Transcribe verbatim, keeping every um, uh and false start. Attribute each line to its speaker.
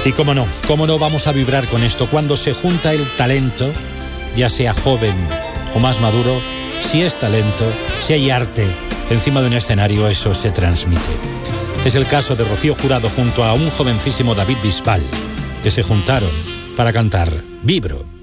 Speaker 1: Y cómo no, cómo no vamos a vibrar con esto. Cuando se junta el talento, ya sea joven o más maduro, si es talento, si hay arte encima de un escenario, eso se transmite. Es el caso de Rocío Jurado junto a un jovencísimo David Bisbal, que se juntaron para cantar Vibro.